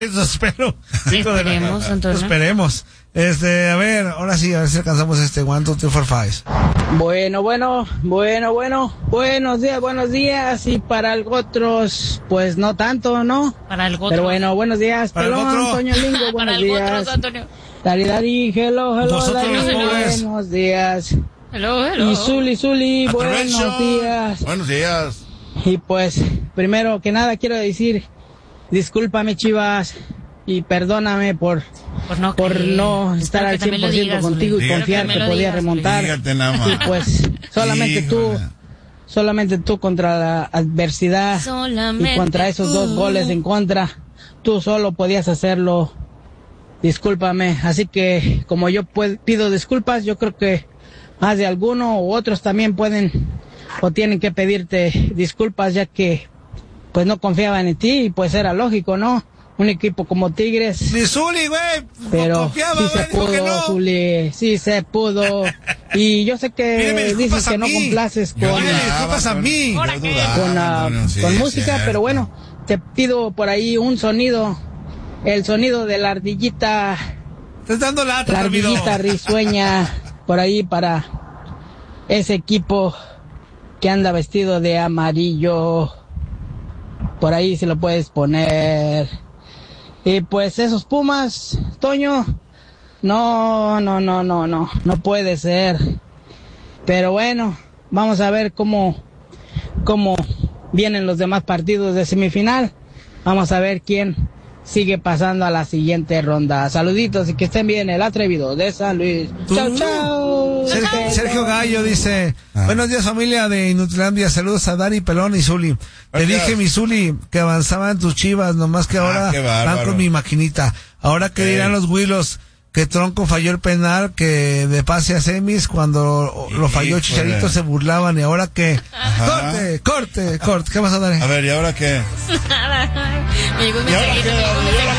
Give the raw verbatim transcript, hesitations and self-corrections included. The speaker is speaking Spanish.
Eso espero. Esperemos, Antonio. Esperemos. Este, a ver, ahora sí, a ver si alcanzamos este one, two, three, four, five. Bueno, bueno, bueno, bueno, buenos días, buenos días, y para otros, pues no tanto, ¿no? Para el otro. Pero bueno, buenos días, Para el Pelón, otro. Antonio Lingo, buenos Para el días. otro, Antonio. Dari, Dari, hello, hello, Nosotros Dari, los pobres. buenos días. Hello, hello. Y Zuli, Zuli, buenos Aprovecho. días. Buenos días. Y pues, primero que nada quiero decir, discúlpame, Chivas, y perdóname por, Por no, por creer. no estar Espero al que también cien lo por ciento digas, contigo y Zuli. confiar Espero que me lo podía digas, remontar. Fíjate nada más. Y pues, solamente tú, Híjole. solamente tú contra la adversidad Solamente y contra esos dos tú. goles en contra, tú solo podías hacerlo. Discúlpame, así que como yo puedo, pido disculpas, yo creo que más de alguno u otros también pueden o tienen que pedirte disculpas, ya que pues no confiaban en ti y pues era lógico, ¿no? Un equipo como Tigres. Ni Zuli, güey. Pero Confiaba, sí se güey, dijo que pudo, no. Zuli, sí se pudo. Y yo sé Pídeme que disculpas dices a que no mí. complaces Yo con, Pídeme dudaba, disculpas a Antonio. mí. Yo ¿Ahora qué? dudaba, con, ah, Antonio, sí, con es música, cierto. pero bueno, te pido por ahí un sonido, el sonido de la ardillita, Estás dando lata, la Ramiro. ardillita risueña, por ahí para ese equipo que anda vestido de amarillo, por ahí se lo puedes poner. Y pues esos Pumas, Toño, no, no, no, no, no, no puede ser. Pero bueno, vamos a ver cómo, cómo vienen los demás partidos de semifinal. Vamos a ver quién sigue pasando a la siguiente ronda. Saluditos y que estén bien, el atrevido de San Luis. Chao, chao. Sergio, Sergio Gallo dice, Ah. buenos días familia de Inutilandia, saludos a Dari, Pelón y Zuli. Te Buenos dije, días. mi Zuli, que avanzaban tus Chivas, nomás que Ah, ahora qué van bárbaro. con mi maquinita. Ahora que Ok. dirán los Willos que Tronco falló el penal, que de pase a semis, cuando lo falló Híjole. Chicharito se burlaban, y ahora que, corte, corte, corte, ¿qué vas a dar? A ver, ¿y ahora qué? Nada. Me llegó un ¿Y ahora mensajito, qué, me llegó un Dari? ¿Y ahora mensajito.